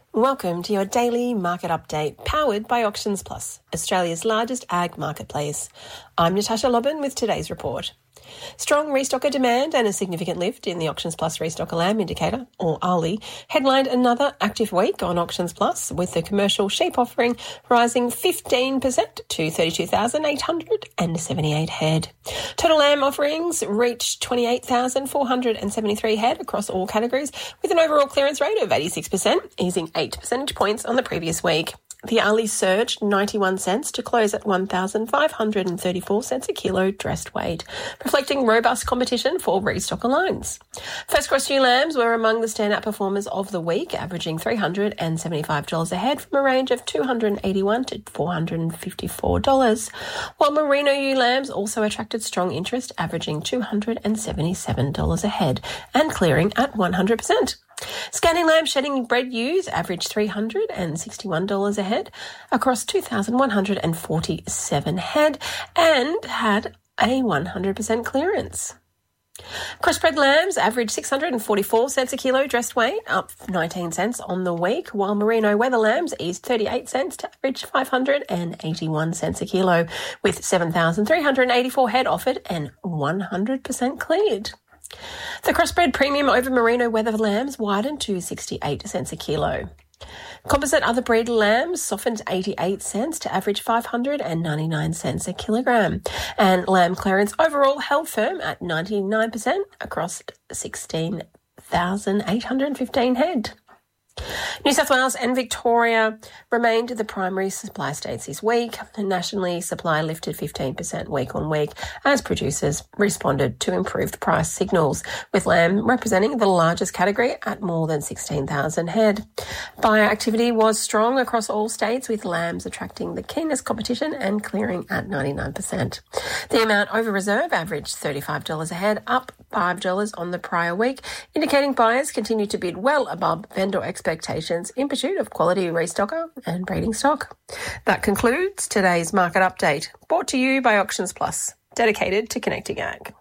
Welcome to your daily market update, powered by Auctions Plus, Australia's largest ag marketplace. I'm Natasha Lobban with today's report. Strong restocker demand and a significant lift in the Auctions Plus Restocker Lamb Indicator, or ARLI, headlined another active week on Auctions Plus, with the commercial sheep offering rising 15% to 32,878 head. Total lamb offerings reached 28,473 head across all categories, with an overall clearance rate of 86%, easing 8 percentage points on the previous week. The ARLI surged 91 cents to close at 1,534 cents a kilo dressed weight, reflecting robust competition for restocker lines. First cross ewe lambs were among the standout performers of the week, averaging $375 a head from a range of $281 to $454, while merino ewe lambs also attracted strong interest, averaging $277 a head and clearing at 100%. Scanning lamb shedding bred ewes averaged $361 a head across 2,147 head and had a 100% clearance. Crossbred lambs averaged 644 cents a kilo dressed weight, up 19 cents on the week, while merino weather lambs eased 38 cents to average 581 cents a kilo, with 7,384 head offered and 100% cleared. The crossbred premium over merino weather lambs widened to 68 cents a kilo. Composite other breed lambs softened 88 cents to average 599 cents a kilogram, and lamb clearance overall held firm at 99% across 16,815 head. New South Wales and Victoria remained the primary supply states this week. Nationally, supply lifted 15% week on week as producers responded to improved price signals, with lamb representing the largest category at more than 16,000 head. Buyer activity was strong across all states, with lambs attracting the keenest competition and clearing at 99%. The amount over reserve averaged $35 a head, up $5 on the prior week, indicating buyers continue to bid well above vendor expectations in pursuit of quality restocker and breeding stock. That concludes today's market update, brought to you by Auctions Plus, dedicated to connecting ag.